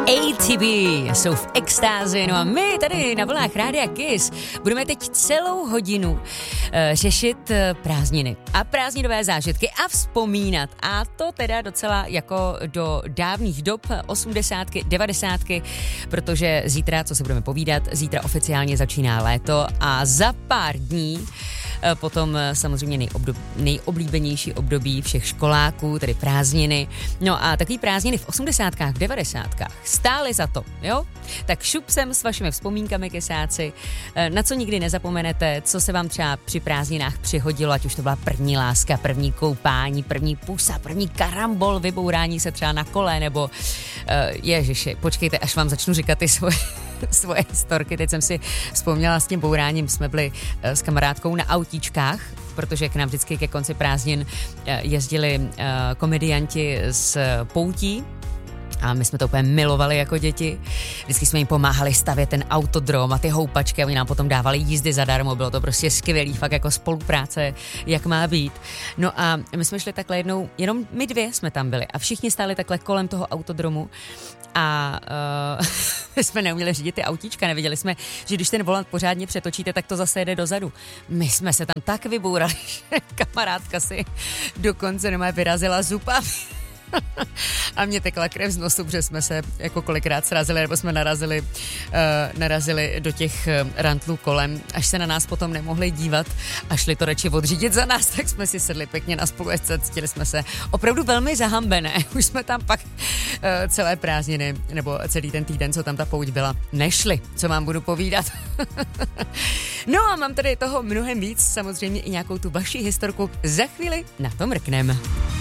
ATB jsou v extázi, no a my tady na vlnách Rádia Kiss budeme teď celou hodinu řešit prázdniny a prázdninové zážitky a vzpomínat. A to teda docela jako do dávných dob, 80, 90, protože zítra, co se budeme povídat, zítra oficiálně začíná léto a za pár dní potom samozřejmě nejoblíbenější období všech školáků, tedy prázdniny. No a takový prázdniny v 80, 90 stály za to, jo? Tak šup sem s vašimi vzpomínkami, kesáci, na co nikdy nezapomenete, co se vám třeba při prázdninách přihodilo, ať už to byla první láska, první koupání, první pusa, první karambol, vybourání se třeba na kole, nebo ježiši, počkejte, až vám začnu říkat ty svoje historky. Teď jsem si vzpomněla s tím bouráním, jsme byli s kamarádkou na autíčkách, protože k nám vždycky ke konci prázdnin jezdili komedianti z Poutí a my jsme to úplně milovali jako děti. Vždycky jsme jim pomáhali stavět ten autodrom a ty houpačky a oni nám potom dávali jízdy zadarmo, bylo to prostě skvělý, fakt jako spolupráce, jak má být. No a my jsme šli takhle jednou, jenom my dvě jsme tam byli a všichni stáli takhle kolem toho autodromu a jsme neuměli řídit ty autíčka, nevěděli jsme, že když ten volant pořádně přetočíte, tak to zase jede dozadu. My jsme se tam tak vybourali, že kamarádka si dokonce nemá vyrazila zupa a mě tekla krev z nosu, protože jsme se jako kolikrát srazili, nebo jsme narazili do těch rantlů kolem, až se na nás potom nemohli dívat a šli to radši odřídit za nás, tak jsme si sedli pěkně na spolujezdce, cítili jsme se opravdu velmi zahambené. Už jsme tam pak celé prázdniny, nebo celý ten týden, co tam ta pouť byla, nešli, co vám budu povídat. No a mám tady toho mnohem víc, samozřejmě i nějakou tu vaši historku, za chvíli na to mrknem.